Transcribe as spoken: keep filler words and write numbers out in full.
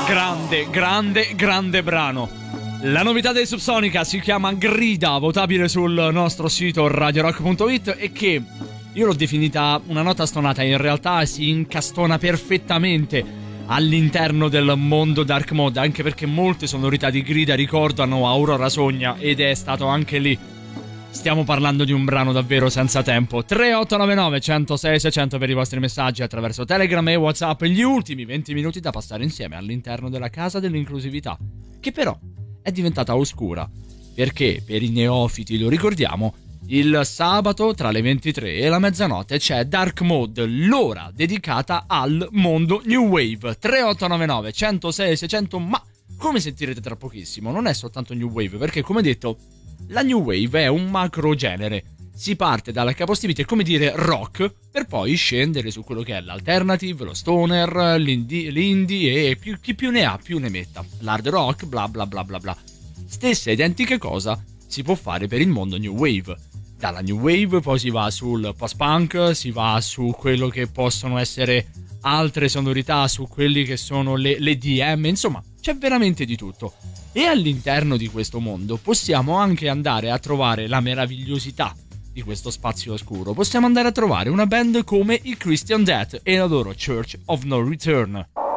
Grande, grande, grande brano. La novità dei Subsonica si chiama Grida, votabile sul nostro sito radio rock punto it, e che io l'ho definita una nota stonata. In realtà si incastona perfettamente all'interno del mondo dark mode, anche perché molte sonorità di Grida ricordano Aurora Sogna, ed è stato anche lì. Stiamo parlando di un brano davvero senza tempo. Tre otto nove nove uno zero sei sei zero zero per i vostri messaggi attraverso Telegram e WhatsApp. Gli ultimi venti minuti da passare insieme all'interno della casa dell'inclusività, che però è diventata oscura, perché per i neofiti, lo ricordiamo, il sabato tra le ventitré e la mezzanotte c'è Dark Mode, l'ora dedicata al mondo New Wave. Tre otto nove nove uno zero sei sei zero zero. Ma come sentirete tra pochissimo, non è soltanto New Wave, perché come detto la New Wave è un macro genere. Si parte dalla capostipite, come dire rock, per poi scendere su quello che è l'alternative, lo stoner, l'indie, l'indie e più, chi più ne ha più ne metta, l'hard rock, bla bla bla bla bla. Stessa identica cosa si può fare per il mondo New Wave. Dalla New Wave poi si va sul post-punk, si va su quello che possono essere altre sonorità, su quelli che sono le, le D M, insomma c'è veramente di tutto. E all'interno di questo mondo possiamo anche andare a trovare la meravigliosità di questo spazio oscuro. Possiamo andare a trovare una band come i Christian Death e la loro Church of No Return.